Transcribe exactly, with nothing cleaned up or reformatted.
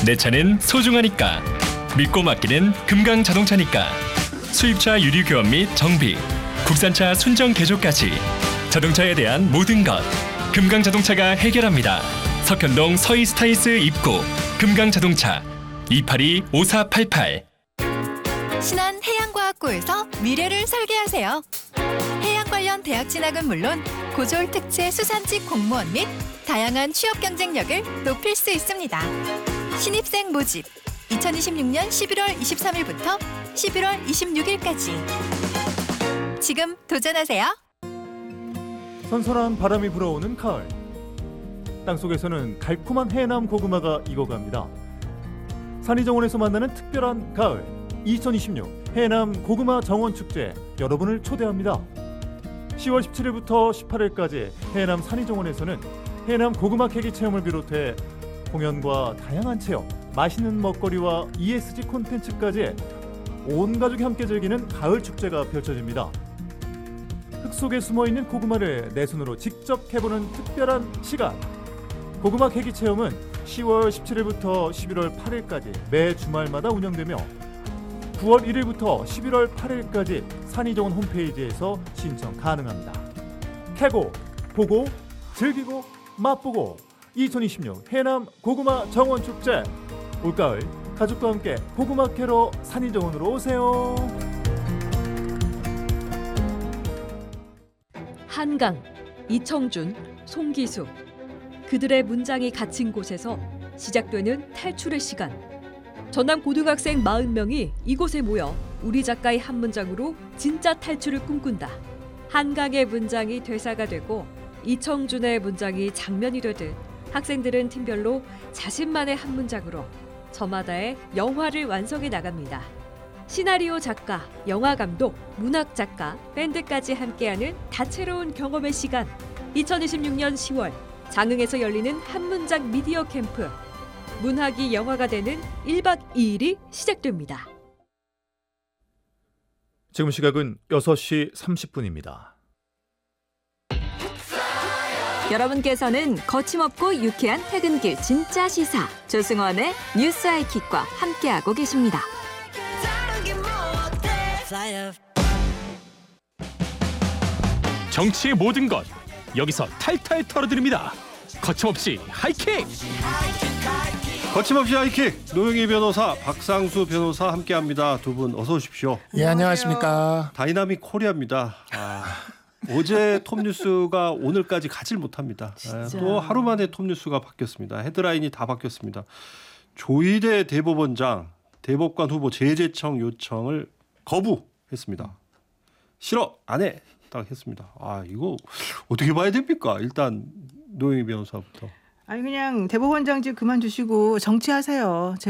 내 차는 소중하니까. 믿고 맡기는 금강자동차니까. 수입차 유류 교환 및 정비, 국산차 순정 개조까지 자동차에 대한 모든 것 금강자동차가 해결합니다. 석현동 서이스타이스 입구 금강자동차 이팔이 오사팔팔. 신한 해양과학고에서 미래를 설계하세요. 해양 관련 대학 진학은 물론 고졸 특채 수산직 공무원 및 다양한 취업 경쟁력을 높일 수 있습니다. 신입생 모집 이천이십육년 십일월 이십삼일부터 십일월 이십육일까지 지금 도전하세요. 선선한 바람이 불어오는 가을. 땅속에서는 달콤한 해남 고구마가 익어갑니다. 산이정원에서 만나는 특별한 가을. 이천이십육 해남 고구마 정원축제 여러분을 초대합니다. 시월 십칠일부터 십팔일까지 해남 산이정원에서는 해남 고구마 캐기 체험을 비롯해 공연과 다양한 체험, 맛있는 먹거리와 이에스지 콘텐츠까지 온 가족이 함께 즐기는 가을 축제가 펼쳐집니다. 흙 속에 숨어있는 고구마를 내 손으로 직접 해보는 특별한 시간. 고구마 캐기 체험은 시월 십칠일부터 십일월 팔일까지 매 주말마다 운영되며 구월 일일부터 십일월 팔일까지 산이정원 홈페이지에서 신청 가능합니다. 캐고, 보고, 즐기고, 맛보고 이천이십육 해남 고구마 정원축제. 올가을 가족과 함께 고구마 캐러 산이정원으로 오세요. 한강, 이청준, 송기수. 그들의 문장이 갇힌 곳에서 시작되는 탈출의 시간. 전남 고등학생 사십 명이 이곳에 모여 우리 작가의 한 문장으로 진짜 탈출을 꿈꾼다. 한강의 문장이 대사가 되고 이청준의 문장이 장면이 되듯 학생들은 팀별로 자신만의 한 문장으로 저마다의 영화를 완성해 나갑니다. 시나리오 작가, 영화 감독, 문학 작가, 밴드까지 함께하는 다채로운 경험의 시간. 이천이십육년 시월 장흥에서 열리는 한 문장 미디어 캠프. 문학이 영화가 되는 일박 이일이 시작됩니다. 지금 시각은 여섯시 삼십분입니다. 여러분께서는 거침없고 유쾌한 퇴근길 진짜 시사 조승원의 뉴스 아이킥과 함께하고 계십니다. 정치의 모든 것 여기서 탈탈 털어드립니다. 거침없이 하이킥. 거침없이 하이킥. 노영희 변호사, 박상수 변호사 함께합니다. 두 분 어서 오십시오. 예, 안녕하십니까. 다이나믹 코리아입니다. 아, 어제 톱뉴스가 오늘까지 가질 못합니다. 아, 또 하루 만에 톱뉴스가 바뀌었습니다. 헤드라인이 다 바뀌었습니다. 조희대 대법원장 대법관 후보 재제청 요청을 거부했습니다. 싫어, 안 해. 딱 했습니다. 아, 이거 어떻게 봐야 됩니까? 일단 노영희 변호사부터. 아니 그냥 대법원장직 그만두시고 정치하세요.